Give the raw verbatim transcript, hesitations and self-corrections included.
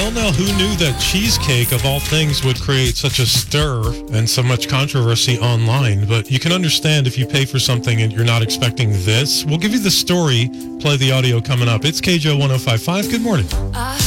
Well, now, who knew that cheesecake, of all things, would create such a stir and so much controversy online? But you can understand if you pay for something and you're not expecting this. We'll give you the story, play the audio coming up. It's K J O one oh five point five. Good morning.